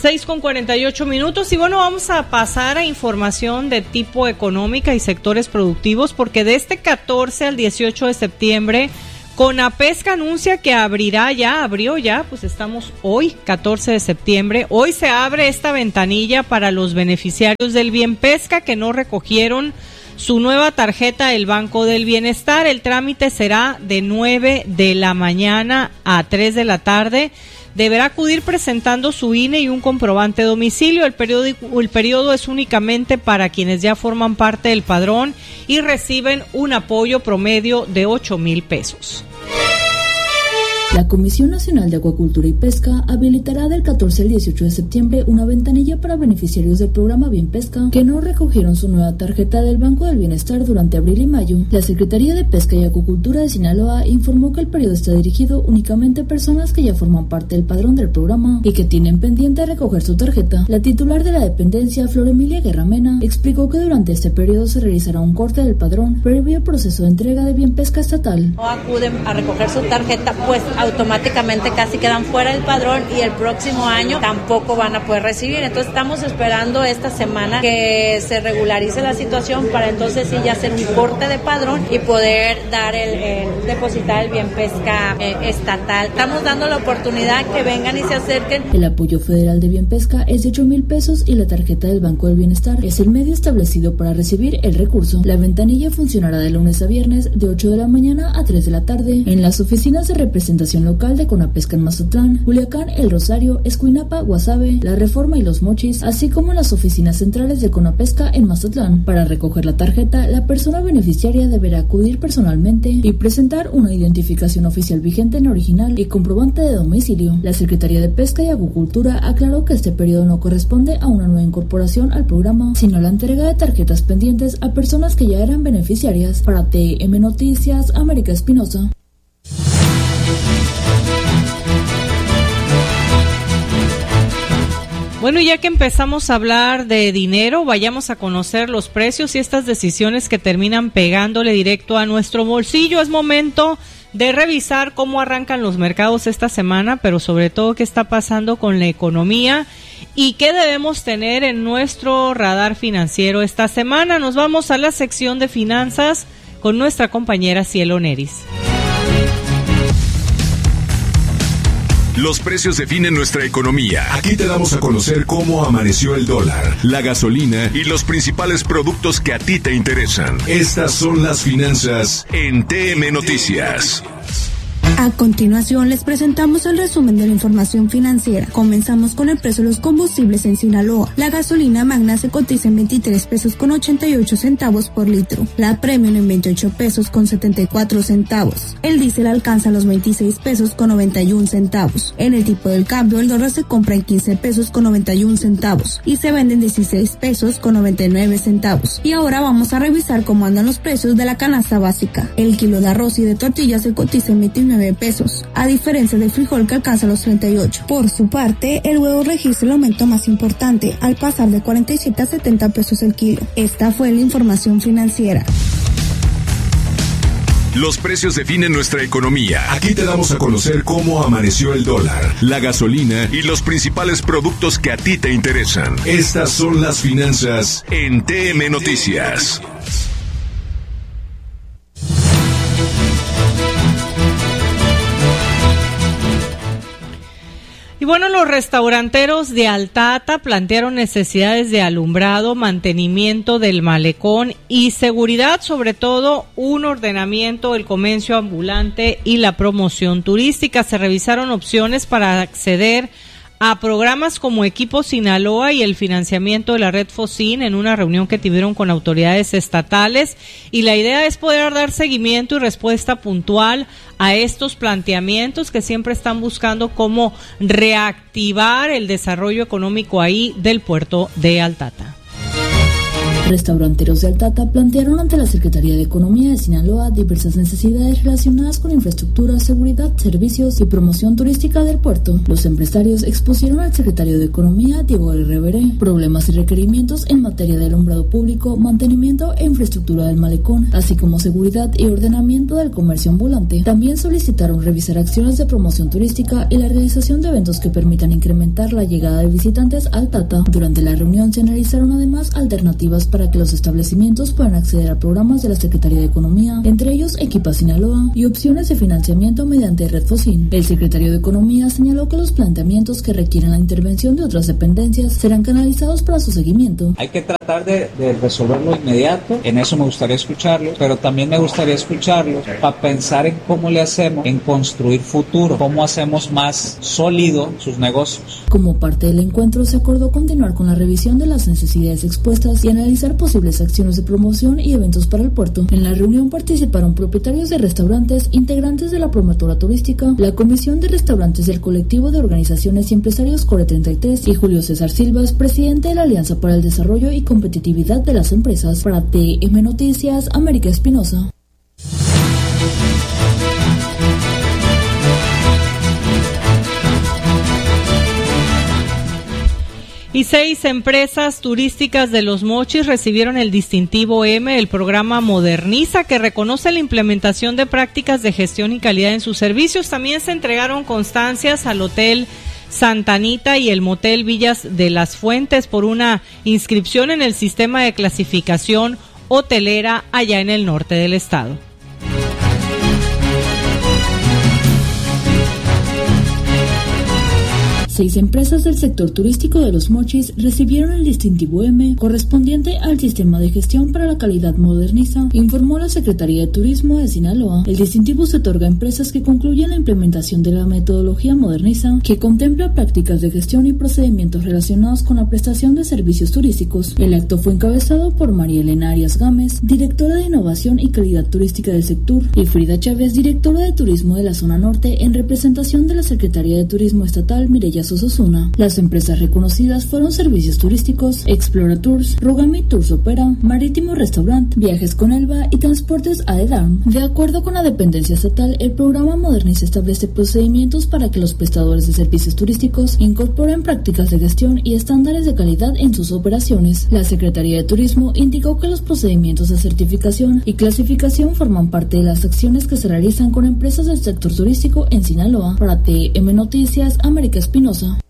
6:48 y bueno, vamos a pasar a información de tipo económica y sectores productivos, porque de este 14 al 18 de septiembre Conapesca anuncia que abrió ya, pues estamos hoy, 14 de septiembre, hoy se abre esta ventanilla para los beneficiarios del Bien Pesca que no recogieron su nueva tarjeta del Banco del Bienestar. El trámite será de 9 de la mañana a 3 de la tarde. Deberá acudir presentando su INE y un comprobante de domicilio. El periodo es únicamente para quienes ya forman parte del padrón y reciben un apoyo promedio de 8,000 pesos. La Comisión Nacional de Acuacultura y Pesca habilitará del 14 al 18 de septiembre una ventanilla para beneficiarios del programa Bien Pesca que no recogieron su nueva tarjeta del Banco del Bienestar durante abril y mayo. La Secretaría de Pesca y Acuacultura de Sinaloa informó que el periodo está dirigido únicamente a personas que ya forman parte del padrón del programa y que tienen pendiente recoger su tarjeta. La titular de la dependencia, Flor Emilia Guerra Mena, explicó que durante este periodo se realizará un corte del padrón previo al proceso de entrega de Bien Pesca estatal. No acuden a recoger su tarjeta, pues automáticamente casi quedan fuera del padrón y el próximo año tampoco van a poder recibir. Entonces estamos esperando esta semana que se regularice la situación para entonces sí ya hacer un corte de padrón y poder dar depositar el Bien Pesca estatal. Estamos dando la oportunidad que vengan y se acerquen. El apoyo federal de Bien Pesca es de 8,000 pesos y la tarjeta del Banco del Bienestar es el medio establecido para recibir el recurso. La ventanilla funcionará de lunes a viernes de 8 de la mañana a 3 de la tarde en las oficinas de representación local de Conapesca en Mazatlán, Culiacán, El Rosario, Escuinapa, Guasave, La Reforma y Los Mochis, así como en las oficinas centrales de Conapesca en Mazatlán. Para recoger la tarjeta, la persona beneficiaria deberá acudir personalmente y presentar una identificación oficial vigente en original y comprobante de domicilio. La Secretaría de Pesca y Acuacultura aclaró que este periodo no corresponde a una nueva incorporación al programa, sino a la entrega de tarjetas pendientes a personas que ya eran beneficiarias. Para TM Noticias, América Espinosa. Bueno, ya que empezamos a hablar de dinero, vayamos a conocer los precios y estas decisiones que terminan pegándole directo a nuestro bolsillo. Es momento de revisar cómo arrancan los mercados esta semana, pero sobre todo qué está pasando con la economía y qué debemos tener en nuestro radar financiero esta semana. Nos vamos a la sección de finanzas con nuestra compañera Cielo Neris. Los precios definen nuestra economía. Aquí te damos a conocer cómo amaneció el dólar, la gasolina y los principales productos que a ti te interesan. Estas son las finanzas en TM Noticias. A continuación les presentamos el resumen de la información financiera. Comenzamos con el precio de los combustibles en Sinaloa. La gasolina magna se cotiza en 23 pesos con 88 centavos por litro. La premium en 28 pesos con 74 centavos. El diésel alcanza los 26 pesos con 91 centavos. En el tipo del cambio, el dólar se compra en 15 pesos con 91 centavos y se vende en 16 pesos con 99 centavos. Y ahora vamos a revisar cómo andan los precios de la canasta básica. El kilo de arroz y de tortillas se cotiza en 29 pesos, a diferencia del frijol que alcanza los 38. Por su parte, el huevo registra el aumento más importante, al pasar de 47 a 70 pesos el kilo. Esta fue la información financiera. Los precios definen nuestra economía. Aquí te damos a conocer cómo amaneció el dólar, la gasolina y los principales productos que a ti te interesan. Estas son las finanzas en TM Noticias. Y bueno, los restauranteros de Altata plantearon necesidades de alumbrado, mantenimiento del malecón y seguridad, sobre todo un ordenamiento del comercio ambulante y la promoción turística. Se revisaron opciones para acceder a programas como Equipo Sinaloa y el financiamiento de la red FOSIN en una reunión que tuvieron con autoridades estatales, y la idea es poder dar seguimiento y respuesta puntual a estos planteamientos que siempre están buscando cómo reactivar el desarrollo económico ahí del puerto de Altata. Restauranteros de Altata plantearon ante la Secretaría de Economía de Sinaloa diversas necesidades relacionadas con infraestructura, seguridad, servicios y promoción turística del puerto. Los empresarios expusieron al secretario de Economía, Diego Reveré, problemas y requerimientos en materia de alumbrado público, mantenimiento e infraestructura del malecón, así como seguridad y ordenamiento del comercio ambulante. También solicitaron revisar acciones de promoción turística y la realización de eventos que permitan incrementar la llegada de visitantes al Tata. Durante la reunión se analizaron además alternativas para que los establecimientos puedan acceder a programas de la Secretaría de Economía, entre ellos Equipa Sinaloa, y opciones de financiamiento mediante Red Focin. El secretario de Economía señaló que los planteamientos que requieren la intervención de otras dependencias serán canalizados para su seguimiento. Hay que tratar de resolverlo inmediato, en eso me gustaría escucharlo, pero también me gustaría escucharlo para pensar en cómo le hacemos, en construir futuro, cómo hacemos más sólido sus negocios. Como parte del encuentro se acordó continuar con la revisión de las necesidades expuestas y analizar posibles acciones de promoción y eventos para el puerto. En la reunión participaron propietarios de restaurantes, integrantes de la promotora turística, la Comisión de Restaurantes del Colectivo de Organizaciones y Empresarios Core 33 y Julio César Silvas, presidente de la Alianza para el Desarrollo y Competitividad de las Empresas. Para TM Noticias, América Espinosa. Y 6 empresas turísticas de Los Mochis recibieron el distintivo M del programa Moderniza, que reconoce la implementación de prácticas de gestión y calidad en sus servicios. También se entregaron constancias al Hotel Santa Anita y el Motel Villas de las Fuentes por una inscripción en el sistema de clasificación hotelera allá en el norte del estado. Seis empresas del sector turístico de Los Mochis recibieron el distintivo M correspondiente al Sistema de Gestión para la Calidad Moderniza, informó la Secretaría de Turismo de Sinaloa. El distintivo se otorga a empresas que concluyen la implementación de la metodología Moderniza, que contempla prácticas de gestión y procedimientos relacionados con la prestación de servicios turísticos. El acto fue encabezado por María Elena Arias Gámez, directora de Innovación y Calidad Turística del sector, y Frida Chávez, directora de Turismo de la Zona Norte, en representación de la Secretaría de Turismo Estatal Mireya Osuna. Las empresas reconocidas fueron Servicios Turísticos, Explora Tours, Rogami Tours Opera, Marítimo Restaurant, Viajes con Elba y Transportes Aedarm. De acuerdo con la dependencia estatal, el programa Moderniza establece procedimientos para que los prestadores de servicios turísticos incorporen prácticas de gestión y estándares de calidad en sus operaciones. La Secretaría de Turismo indicó que los procedimientos de certificación y clasificación forman parte de las acciones que se realizan con empresas del sector turístico en Sinaloa. Para TM Noticias, América Espinosa.